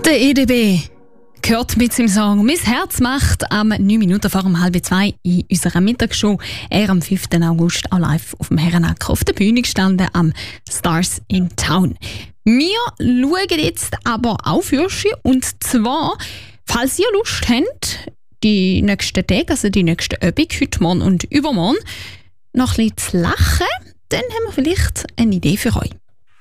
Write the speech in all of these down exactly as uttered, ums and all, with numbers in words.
Der E D B gehört mit seinem Song «Mein Herz macht» am neun Minuten vor um halb zwei in unserer Mittagsshow. Er am fünften August auch live auf dem Herrenacker auf der Bühne gestanden am Stars in Town. Wir schauen jetzt aber auch für Sie, und zwar, falls ihr Lust habt, die nächsten Tage, also die nächsten Abend, heute Morgen und übermorgen, noch ein bisschen zu lachen, dann haben wir vielleicht eine Idee für euch.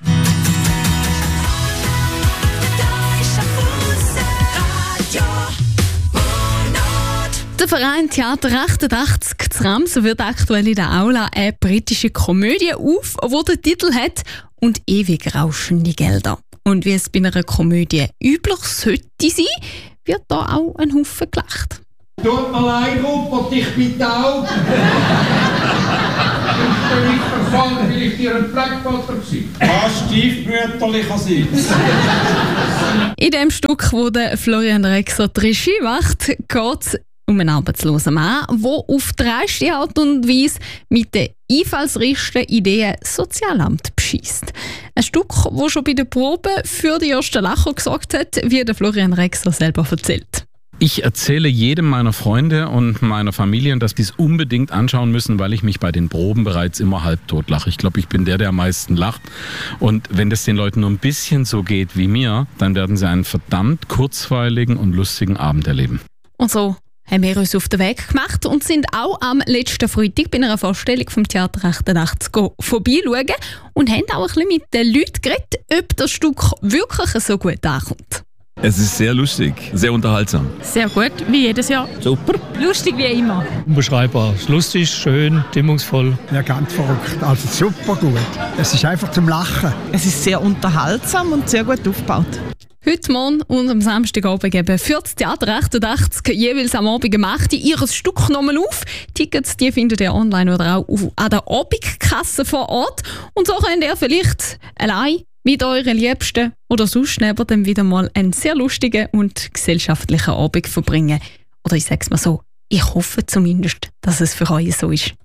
Der Verein Theater achtundachtzig zu Ramsen wird aktuell in der Aula eine britische Komödie auf, die den Titel hat «Und ewig rauschende Gelder». Und wie es bei einer Komödie üblich sollte sein, wird da auch ein Haufen gelacht. Tut mir leid, Rupert, ich bin taub. Ich bin nicht verfangen, weil ich dir ein Pflegevater war. Was stiefmütterlicher Sitz. In dem Stück, wo der Florian Rexer die Regie macht, geht es um einen arbeitslosen Mann, der auf dreiste Art und Weise mit den einfallsreichsten Ideen Sozialamt beschisst. Ein Stück, das schon bei der Probe für die ersten Lacher gesorgt hat, wie der Florian Rexer selber erzählt. Ich erzähle jedem meiner Freunde und meiner Familie, dass die es unbedingt anschauen müssen, weil ich mich bei den Proben bereits immer halbtot lache. Ich glaube, ich bin der, der am meisten lacht. Und wenn das den Leuten nur ein bisschen so geht wie mir, dann werden sie einen verdammt kurzweiligen und lustigen Abend erleben. Und so haben wir uns auf den Weg gemacht und sind auch am letzten Freitag bei einer Vorstellung vom Theater achtundachtzig vorbeischauen und haben auch ein bisschen mit den Leuten geredet, ob das Stück wirklich so gut ankommt. Es ist sehr lustig, sehr unterhaltsam. Sehr gut, wie jedes Jahr. Super. Lustig wie immer. Unbeschreibbar. Lustig, schön, stimmungsvoll. Ja, ganz verrückt. Also super gut. Es ist einfach zum Lachen. Es ist sehr unterhaltsam und sehr gut aufgebaut. Heute Morgen und am Samstagabend geben für das Theater achtundachtzig jeweils am Abend um acht Uhr ihr Stück nochmal auf. Tickets die findet ihr online oder auch auf, an der Abendkasse vor Ort. Und so könnt ihr vielleicht allein mit euren Liebsten oder sonst neben dem wieder mal einen sehr lustigen und gesellschaftlichen Abend verbringen. Oder ich sag's mal so, ich hoffe zumindest, dass es für euch so ist.